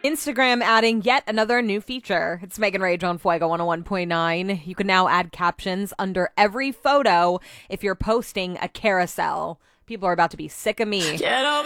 Instagram adding yet another new feature. It's Megan Rage on Fuego 101.9. You can now add captions under every photo if you're posting a carousel. People are about to be sick of me. Quiero